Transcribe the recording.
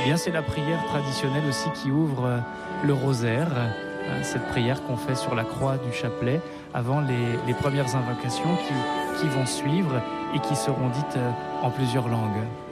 bien, c'est la prière traditionnelle aussi qui ouvre le rosaire, cette prière qu'on fait sur la croix du chapelet avant les premières invocations qui vont suivre et qui seront dites en plusieurs langues.